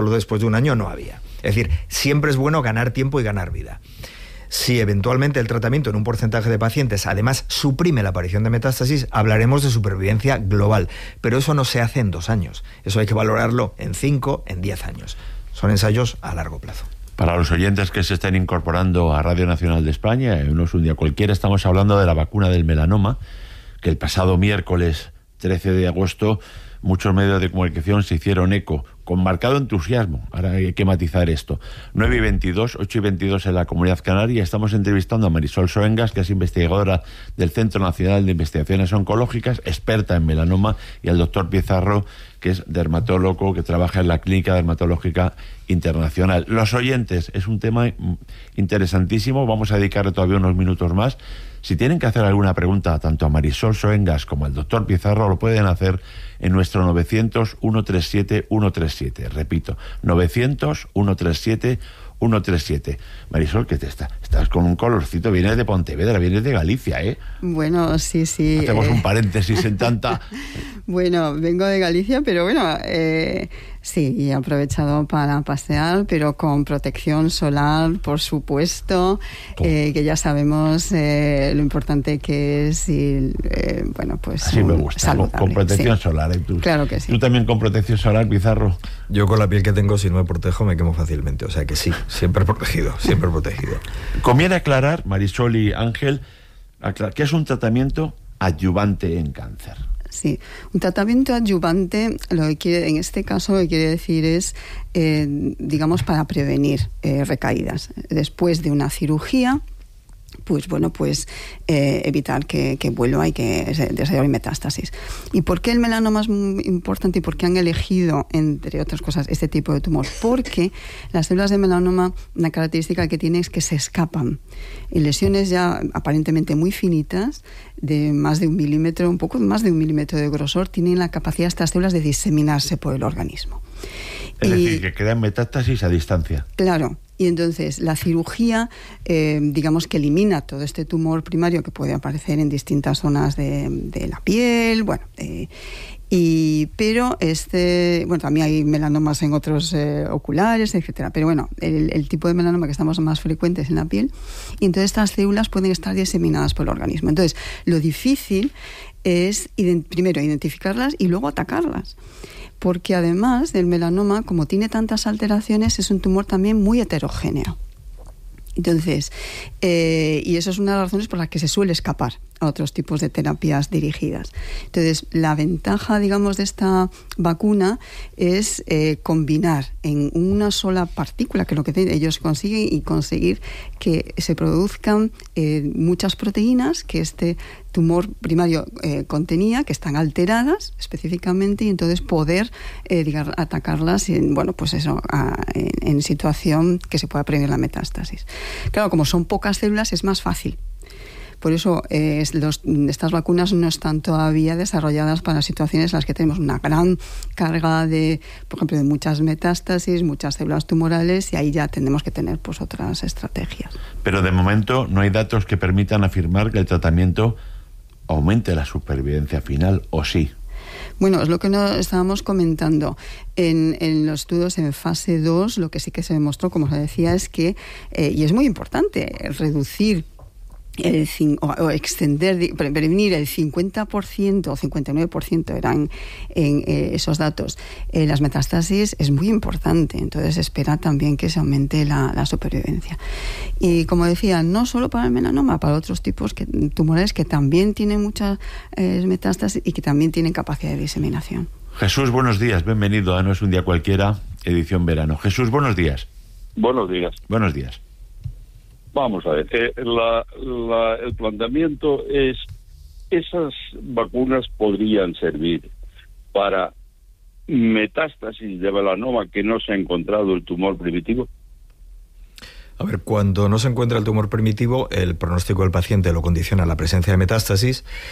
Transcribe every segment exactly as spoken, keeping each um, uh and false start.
solo después de un año no había. Es decir, siempre es bueno ganar tiempo y ganar vida. Si eventualmente el tratamiento en un porcentaje de pacientes además suprime la aparición de metástasis, hablaremos de supervivencia global, pero eso no se hace en dos años, eso hay que valorarlo en cinco, en diez años. Son ensayos a largo plazo. Para los oyentes que se estén incorporando a Radio Nacional de España, en No es un día cualquiera, estamos hablando de la vacuna del melanoma, que el pasado miércoles trece de agosto muchos medios de comunicación se hicieron eco, con marcado entusiasmo. Ahora hay que matizar esto. nueve y veintidós, ocho y veintidós en la Comunidad Canaria. Estamos entrevistando a Marisol Soengas, que es investigadora del Centro Nacional de Investigaciones Oncológicas, experta en melanoma, y al doctor Pizarro, que es dermatólogo, que trabaja en la Clínica Dermatológica Internacional. Los oyentes, es un tema interesantísimo, vamos a dedicarle todavía unos minutos más. Si tienen que hacer alguna pregunta tanto a Marisol Soengas como al doctor Pizarro, lo pueden hacer en nuestro novecientos, ciento treinta y siete, ciento treinta y siete. Repito, novecientos, ciento treinta y siete, ciento treinta y siete. Marisol, ¿qué te está? Estás con un colorcito, vienes de Pontevedra, vienes de Galicia, ¿eh? Bueno, sí, sí. Hacemos eh... un paréntesis en tanta... Bueno, vengo de Galicia, pero bueno, eh, sí, he aprovechado para pasear, pero con protección solar, por supuesto, eh, que ya sabemos eh, lo importante que es y, eh, bueno, pues así me gusta, con, con protección sí. solar. ¿eh? Tú, claro que sí. ¿Tú también con protección solar, Pizarro? Yo con la piel que tengo, si no me protejo, me quemo fácilmente, o sea que sí, siempre protegido, siempre protegido. Conviene aclarar, Marisol y Ángel, aclarar, ¿qué es un tratamiento adyuvante en cáncer? Sí, un tratamiento adyuvante, lo que quiere, en este caso lo que quiere decir es, eh, digamos, para prevenir eh, recaídas. Después de una cirugía, pues bueno, pues eh, evitar que, que vuelva y que se desarrolle metástasis. ¿Y por qué el melanoma es muy importante y por qué han elegido, entre otras cosas, este tipo de tumor? Porque las células de melanoma, una característica que tienen es que se escapan. En lesiones ya aparentemente muy finitas, de más de un milímetro, un poco más de un milímetro de grosor, tienen la capacidad estas células de diseminarse por el organismo. Es y, decir, que crean metástasis a distancia. Claro. Y entonces la cirugía, eh, digamos que elimina todo este tumor primario que puede aparecer en distintas zonas de, de la piel, bueno, eh, y pero este, bueno, también hay melanomas en otros eh, oculares, etcétera. Pero bueno, el, el tipo de melanoma que estamos más frecuentes en la piel, y entonces estas células pueden estar diseminadas por el organismo. Entonces, lo difícil es ident- primero identificarlas y luego atacarlas. Porque además del melanoma, como tiene tantas alteraciones, es un tumor también muy heterogéneo. Entonces, eh, y eso es una de las razones por las que se suele escapar a otros tipos de terapias dirigidas. Entonces, la ventaja, digamos, de esta vacuna es eh, combinar en una sola partícula, que es lo que ellos consiguen, y conseguir que se produzcan eh, muchas proteínas que este tumor primario eh, contenía, que están alteradas específicamente, y entonces poder eh, digamos, atacarlas en, bueno, pues eso, a, en, en situación que se pueda prevenir la metástasis. Claro, como son pocas células, es más fácil. Por eso eh, los, estas vacunas no están todavía desarrolladas para situaciones en las que tenemos una gran carga de, por ejemplo, de muchas metástasis, muchas células tumorales, y ahí ya tenemos que tener pues otras estrategias. Pero de momento no hay datos que permitan afirmar que el tratamiento aumente la supervivencia final, ¿o sí? Bueno, es lo que no estábamos comentando. En, en los estudios en fase dos, lo que sí que se demostró, como se decía, es que, eh, y es muy importante, reducir el, o, o extender, prevenir el cincuenta por ciento o cincuenta y nueve por ciento eran en eh, esos datos. Eh, las metástasis es muy importante, entonces espera también que se aumente la, la supervivencia. Y como decía, no solo para el melanoma, para otros tipos que, tumorales que también tienen muchas eh, metástasis y que también tienen capacidad de diseminación. Jesús, buenos días, bienvenido a No es un día cualquiera, edición verano. Jesús, buenos días. Buenos días. Buenos días. Vamos a ver, eh, la, la, el planteamiento es, esas vacunas podrían servir para metástasis de melanoma que no se ha encontrado el tumor primitivo. A ver, cuando no se encuentra el tumor primitivo, el pronóstico del paciente lo condiciona la presencia de metástasis,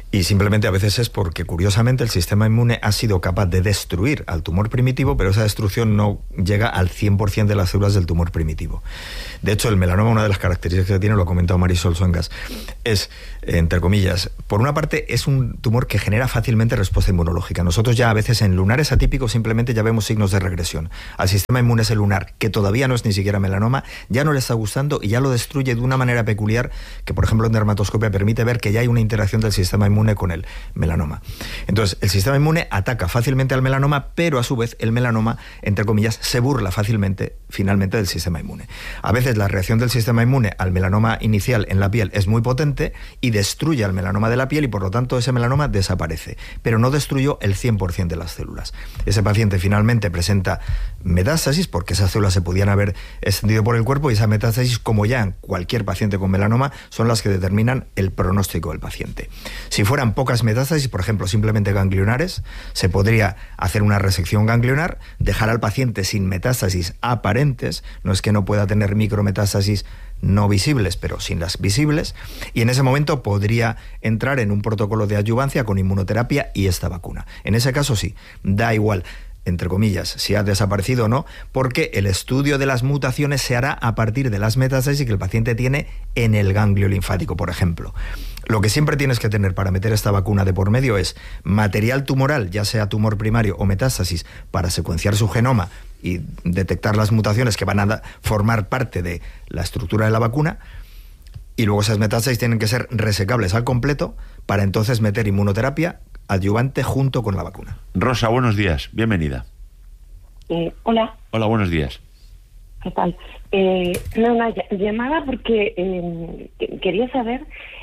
Y simplemente a veces es porque, curiosamente, el sistema inmune ha sido capaz de destruir al tumor primitivo, pero esa destrucción no llega al cien por ciento de las células del tumor primitivo. De hecho, el melanoma, una de las características que tiene, lo ha comentado Marisol Soengas, es, entre comillas, por una parte, es un tumor que genera fácilmente respuesta inmunológica. Nosotros ya a veces en lunares atípicos simplemente ya vemos signos de regresión. Al sistema inmune ese lunar, que todavía no es ni siquiera melanoma, ya no le está gustando y ya lo destruye de una manera peculiar que, por ejemplo, en dermatoscopia permite ver que ya hay una interacción del sistema inmune con el melanoma. Entonces, el sistema inmune ataca fácilmente al melanoma, pero a su vez el melanoma, entre comillas, se burla fácilmente, finalmente, del sistema inmune. A veces la reacción del sistema inmune al melanoma inicial en la piel es muy potente y destruye al melanoma de la piel y por lo tanto ese melanoma desaparece, pero no destruyó el cien por ciento de las células. Ese paciente finalmente presenta metástasis porque esas células se podían haber extendido por el cuerpo y esa metástasis, como ya en cualquier paciente con melanoma, son las que determinan el pronóstico del paciente. Si fueran pocas metástasis, por ejemplo, simplemente ganglionares, se podría hacer una resección ganglionar, dejar al paciente sin metástasis aparentes, no es que no pueda tener micrometástasis no visibles, pero sin las visibles, y en ese momento podría entrar en un protocolo de adyuvancia con inmunoterapia y esta vacuna. En ese caso sí, da igual, entre comillas, si ha desaparecido o no, porque el estudio de las mutaciones se hará a partir de las metástasis que el paciente tiene en el ganglio linfático, por ejemplo. Lo que siempre tienes que tener para meter esta vacuna de por medio es material tumoral, ya sea tumor primario o metástasis, para secuenciar su genoma y detectar las mutaciones que van a formar parte de la estructura de la vacuna, y luego esas metástasis tienen que ser resecables al completo para entonces meter inmunoterapia adyuvante junto con la vacuna. Rosa, buenos días, bienvenida. Eh, hola. Hola, buenos días. ¿Qué tal? Eh, no, una llamada porque eh, quería saber,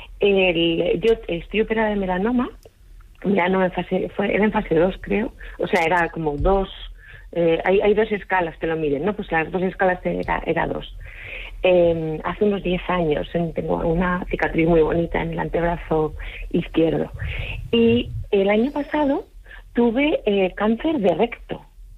el, yo estoy operada de melanoma, melanoma en fase, fue, era en fase dos, creo, o sea, era como dos, eh, hay, hay dos escalas que lo miden, ¿no? Pues las dos escalas era, era dos. Eh, hace unos diez años tengo una cicatriz muy bonita en el antebrazo izquierdo. Y el año pasado tuve eh, cáncer de recto.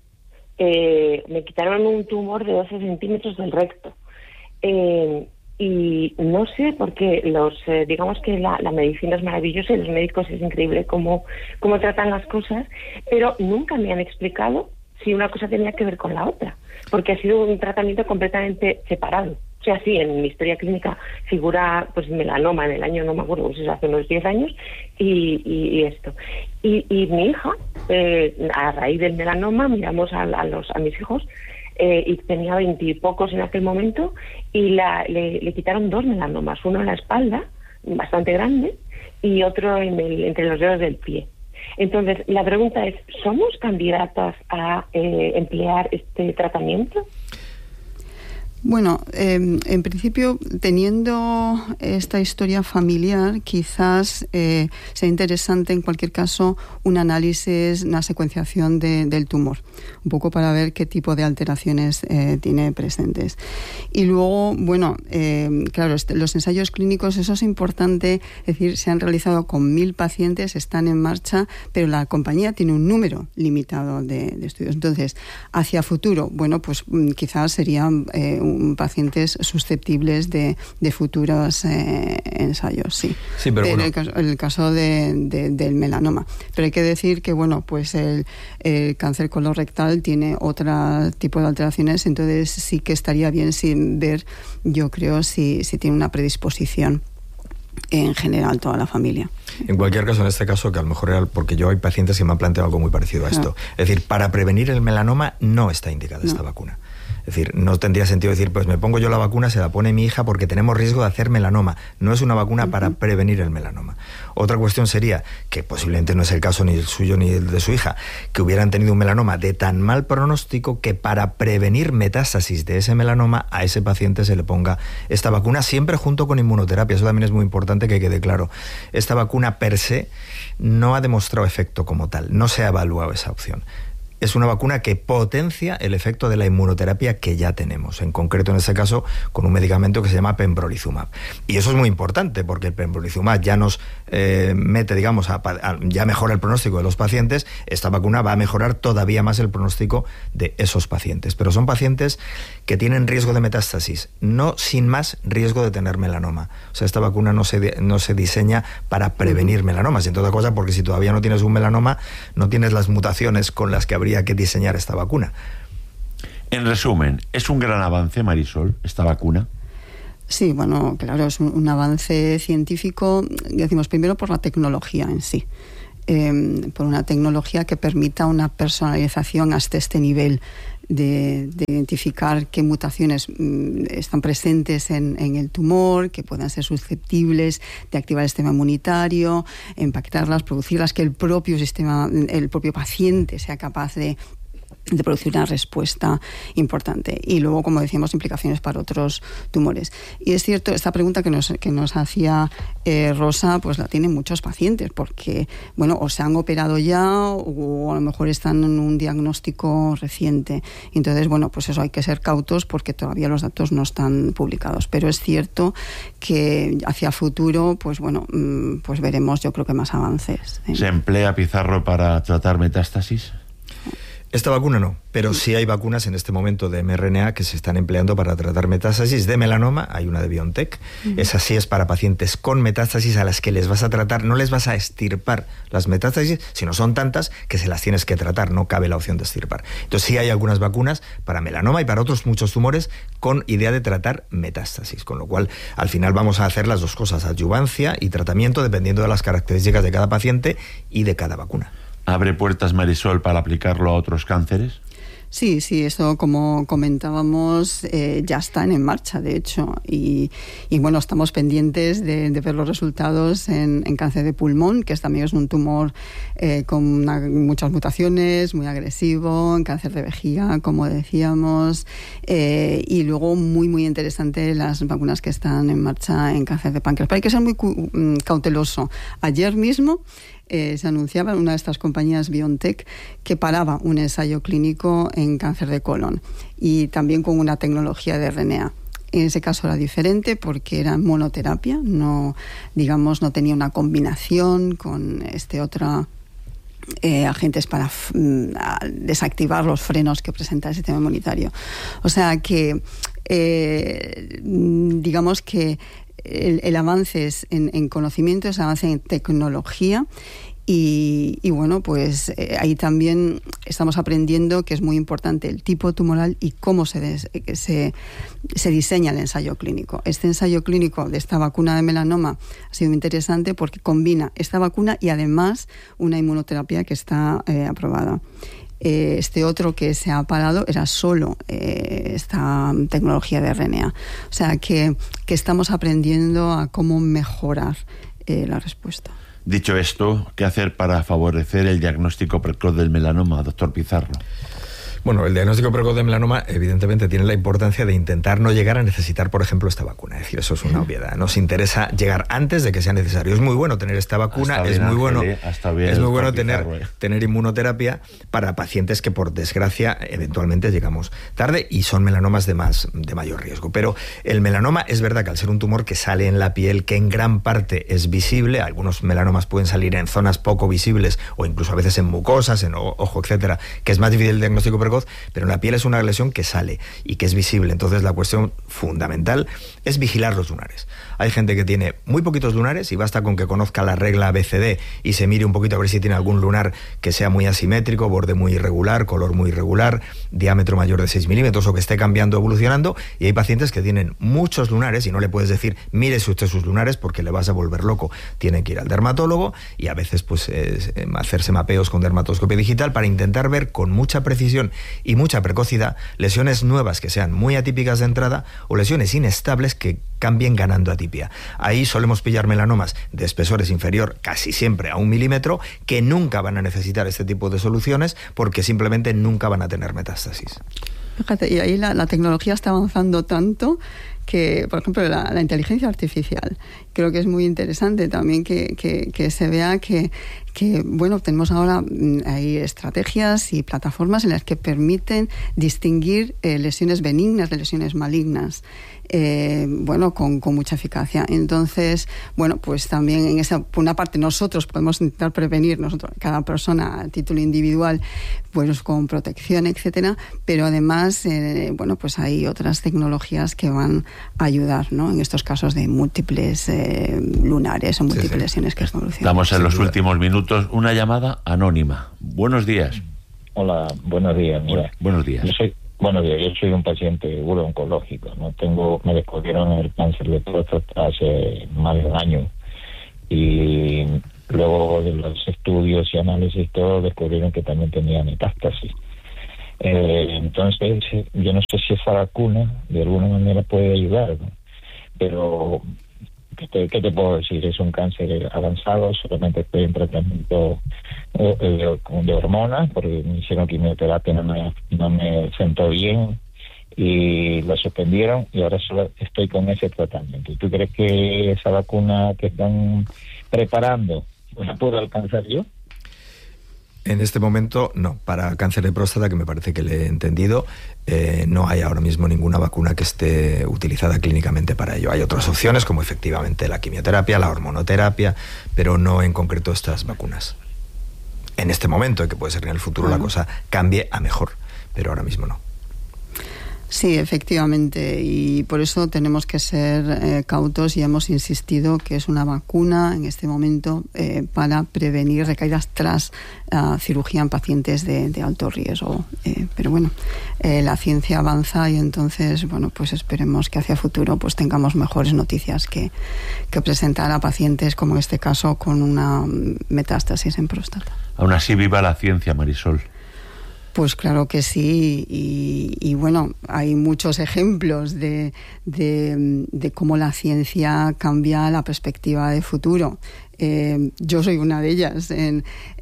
Eh, me quitaron un tumor de doce centímetros del recto. Eh, y no sé por qué, los, eh, digamos que la, la medicina es maravillosa y los médicos es increíble cómo, cómo tratan las cosas, pero nunca me han explicado si una cosa tenía que ver con la otra, porque ha sido un tratamiento completamente separado. O sea, sí, en mi historia clínica figura pues melanoma en el año, no me acuerdo, pues hace unos diez años, y, y, y esto. Y, y mi hija, eh, a raíz del melanoma, miramos a, a, los, a mis hijos, eh, y tenía veintipocos en aquel momento, y la, le, le quitaron dos melanomas, uno en la espalda, bastante grande, y otro en el, entre los dedos del pie. Entonces, la pregunta es, ¿somos candidatas a eh, emplear este tratamiento? Bueno, eh, en principio, teniendo esta historia familiar, quizás eh, sea interesante, en cualquier caso, un análisis, una secuenciación de, del tumor, un poco para ver qué tipo de alteraciones eh, tiene presentes. Y luego, bueno, eh, claro, este, los ensayos clínicos, eso es importante, es decir, se han realizado con mil pacientes, están en marcha, pero la compañía tiene un número limitado de, de estudios. Entonces, hacia futuro, bueno, pues quizás serían eh, un pacientes susceptibles de, de futuros eh, ensayos, sí. Sí, pero en bueno. el caso, el caso de, de, del melanoma. Pero hay que decir que, bueno, pues el, el cáncer colorectal tiene otro tipo de alteraciones, entonces sí que estaría bien sin ver, yo creo, si, si tiene una predisposición en general toda la familia. En cualquier caso, en este caso, que a lo mejor era porque yo hay pacientes que me han planteado algo muy parecido a esto. Ah. Es decir, para prevenir el melanoma no está indicada no. esta vacuna. Es decir, no tendría sentido decir, pues me pongo yo la vacuna, se la pone mi hija porque tenemos riesgo de hacer melanoma. No es una vacuna uh-huh. para prevenir el melanoma. Otra cuestión sería, que posiblemente no es el caso ni el suyo ni el de su hija, que hubieran tenido un melanoma de tan mal pronóstico que para prevenir metástasis de ese melanoma a ese paciente se le ponga esta vacuna, siempre junto con inmunoterapia. Eso también es muy importante que quede claro. Esta vacuna per se no ha demostrado efecto como tal, no se ha evaluado esa opción. es una vacuna que potencia el efecto de la inmunoterapia que ya tenemos, en concreto en este caso con un medicamento que se llama pembrolizumab. Y eso es muy importante porque el pembrolizumab ya nos eh, mete, digamos, a, a, ya mejora el pronóstico de los pacientes. Esta vacuna va a mejorar todavía más el pronóstico de esos pacientes. Pero son pacientes que tienen riesgo de metástasis, no sin más riesgo de tener melanoma. O sea, esta vacuna no se, no se diseña para prevenir melanomas, entre otras cosas porque si todavía no tienes un melanoma, no tienes las mutaciones con las que habría habría que diseñar esta vacuna. En resumen, ¿es un gran avance, Marisol, esta vacuna? Sí, bueno, claro, es un, un avance científico, decimos primero por la tecnología en sí, eh, por una tecnología que permita una personalización hasta este nivel de, de identificar qué mutaciones mm, están presentes en, en el tumor, que puedan ser susceptibles de activar el sistema inmunitario, empaquetarlas, producirlas, que el propio sistema, el propio paciente sea capaz de de producir una respuesta importante. Y luego, como decíamos, implicaciones para otros tumores. Y es cierto, esta pregunta que nos, que nos hacía eh, Rosa, pues la tienen muchos pacientes, porque, bueno, o se han operado ya o a lo mejor están en un diagnóstico reciente. Entonces, bueno, pues eso, hay que ser cautos porque todavía los datos no están publicados. Pero es cierto que hacia futuro, pues bueno, pues veremos, yo creo que más avances. ¿eh? ¿Se emplea Pizarro para tratar metástasis? Esta vacuna no, pero sí hay vacunas en este momento de mRNA que se están empleando para tratar metástasis de melanoma. Hay una de BioNTech. Uh-huh. Esa sí es para pacientes con metástasis a las que les vas a tratar, no les vas a extirpar las metástasis, sino son tantas que se las tienes que tratar, no cabe la opción de extirpar. Entonces sí hay algunas vacunas para melanoma y para otros muchos tumores con idea de tratar metástasis, con lo cual al final vamos a hacer las dos cosas, adyuvancia y tratamiento dependiendo de las características de cada paciente y de cada vacuna. ¿Abre puertas, Marisol, para aplicarlo a otros cánceres? Sí, sí, eso como comentábamos eh, ya están en marcha, de hecho, y, y bueno, estamos pendientes de, de ver los resultados en, en cáncer de pulmón, que es, también es un tumor eh, con una, muchas mutaciones, muy agresivo, en cáncer de vejiga, como decíamos, eh, y luego muy, muy interesante las vacunas que están en marcha en cáncer de páncreas. Pero hay que ser muy cu- cauteloso. Ayer mismo Eh, se anunciaba en una de estas compañías BioNTech que paraba un ensayo clínico en cáncer de colon y también con una tecnología de R N A. En ese caso era diferente porque era monoterapia, no, digamos, no tenía una combinación con este otra eh, agentes para f- desactivar los frenos que presenta el sistema inmunitario. O sea que, eh, digamos que El, el avance es en, en conocimiento, es avance en tecnología y, y bueno, pues eh, ahí también estamos aprendiendo que es muy importante el tipo tumoral y cómo se, des, se, se diseña el ensayo clínico. Este ensayo clínico de esta vacuna de melanoma ha sido interesante porque combina esta vacuna y además una inmunoterapia que está eh, aprobada. Este otro que se ha parado era solo eh, esta tecnología de R N A. O sea que, que estamos aprendiendo a cómo mejorar eh, la respuesta. Dicho esto, ¿qué hacer para favorecer el diagnóstico precoz del melanoma, doctor Pizarro? Bueno, el diagnóstico precoz de melanoma evidentemente tiene la importancia de intentar no llegar a necesitar, por ejemplo, esta vacuna. Es decir, eso es una obviedad. Nos interesa llegar antes de que sea necesario. Es muy bueno tener esta vacuna, bien, es muy Ángel, bueno, eh, bien, es muy bueno tener, Pizarro, eh. tener inmunoterapia para pacientes que, por desgracia, eventualmente llegamos tarde y son melanomas de más de mayor riesgo. Pero el melanoma es verdad que al ser un tumor que sale en la piel, que en gran parte es visible, algunos melanomas pueden salir en zonas poco visibles o incluso a veces en mucosas, en ojo, etcétera, que es más difícil el diagnóstico precoz, pero en la piel es una lesión que sale y que es visible. Entonces la cuestión fundamental es vigilar los lunares. Hay gente que tiene muy poquitos lunares y basta con que conozca la regla A B C D y se mire un poquito a ver si tiene algún lunar que sea muy asimétrico, borde muy irregular, color muy irregular, diámetro mayor de seis milímetros o que esté cambiando, evolucionando. Y hay pacientes que tienen muchos lunares y no le puedes decir, mírese usted sus lunares porque le vas a volver loco. Tienen que ir al dermatólogo y a veces pues eh, hacerse mapeos con dermatoscopia digital para intentar ver con mucha precisión y mucha precocidad lesiones nuevas que sean muy atípicas de entrada o lesiones inestables que cambien ganando atipia. Ahí solemos pillar melanomas de espesores inferior casi siempre a un milímetro que nunca van a necesitar este tipo de soluciones porque simplemente nunca van a tener metástasis. Fíjate, y ahí la, la tecnología está avanzando tanto que por ejemplo, la, la inteligencia artificial. Creo que es muy interesante también que, que, que se vea que, que, bueno, tenemos ahora hay estrategias y plataformas en las que permiten distinguir eh, lesiones benignas de lesiones malignas. Eh, bueno, con, con mucha eficacia. Entonces, bueno, pues también en esa, por una parte nosotros podemos intentar prevenir, nosotros, cada persona a título individual, pues con protección, etcétera, pero además, eh, bueno, pues hay otras tecnologías que van a ayudar, ¿no? En estos casos de múltiples eh, lunares o múltiples sí, sí. lesiones que evolucionan. Estamos en los últimos minutos. Una llamada anónima. Buenos días. Hola, buenos días. Mira, buenos días. Yo soy Buenos días, yo soy un paciente uro-oncológico, ¿no? Tengo, me descubrieron el cáncer de próstata hace más de un año y luego de los estudios y análisis todo descubrieron que también tenía metástasis. Eh, entonces, yo no sé si esa vacuna de alguna manera puede ayudar, ¿no? Pero ¿Qué te, ¿Qué te puedo decir? Es un cáncer avanzado, solamente estoy en tratamiento eh, de, de hormonas, porque me hicieron quimioterapia, no me, no me sentó bien y lo suspendieron y ahora solo estoy con ese tratamiento. ¿Y tú crees que esa vacuna que están preparando la puedo alcanzar yo? En este momento, no. Para cáncer de próstata, que me parece que le he entendido, eh, no hay ahora mismo ninguna vacuna que esté utilizada clínicamente para ello. Hay otras opciones, como efectivamente la quimioterapia, la hormonoterapia, pero no en concreto estas vacunas. En este momento, y que puede ser en el futuro, la cosa cambie a mejor, pero ahora mismo no. Sí, efectivamente, y por eso tenemos que ser eh, cautos y hemos insistido que es una vacuna en este momento eh, para prevenir recaídas tras uh, cirugía en pacientes de, de alto riesgo. Eh, pero bueno, eh, la ciencia avanza y entonces, bueno, pues esperemos que hacia futuro pues tengamos mejores noticias que, que presentar a pacientes, como en este caso, con una metástasis en próstata. Aún así, viva la ciencia, Marisol. Pues claro que sí, y, y bueno, hay muchos ejemplos de, de, de cómo la ciencia cambia la perspectiva de futuro. Eh, yo soy una de ellas. En,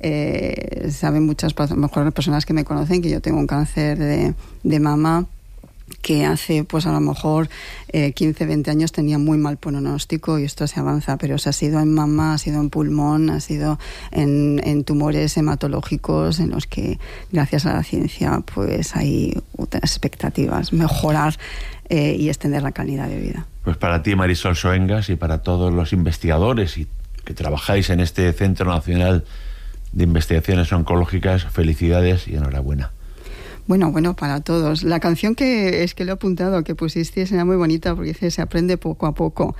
eh, saben muchas mejores personas que me conocen que yo tengo un cáncer de, de mama que hace, pues a lo mejor eh, quince, veinte años tenía muy mal pronóstico y esto se avanza, pero se ha sido en mama, ha sido en pulmón, ha sido en, en tumores hematológicos en los que, gracias a la ciencia, pues hay otras expectativas, mejorar eh, y extender la calidad de vida. Pues para ti, Marisol Soengas, y para todos los investigadores y que trabajáis en este Centro Nacional de Investigaciones Oncológicas, felicidades y enhorabuena. Bueno, bueno, para todos. La canción que es que lo he apuntado, que pusisteis, era muy bonita porque dice, se aprende poco a poco.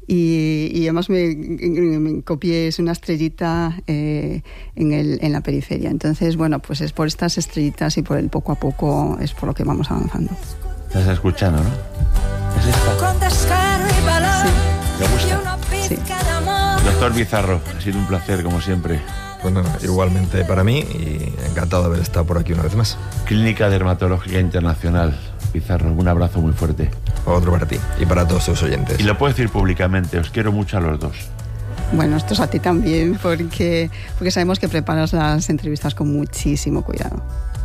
Y, y además me, me copié, es una estrellita eh, en, el, en la periferia. Entonces, bueno, pues es por estas estrellitas y por el poco a poco es por lo que vamos avanzando. Estás escuchando, ¿no? Es esta. Sí. ¿Te gusta? Sí. Doctor Bizarro, ha sido un placer, como siempre. Bueno, igualmente para mí y encantado de haber estado por aquí una vez más. Clínica Dermatológica Internacional. Bizarro, un abrazo muy fuerte. Otro para ti y para todos tus oyentes. Y lo puedo decir públicamente, os quiero mucho a los dos. Bueno, esto es a ti también, porque, porque sabemos que preparas las entrevistas con muchísimo cuidado.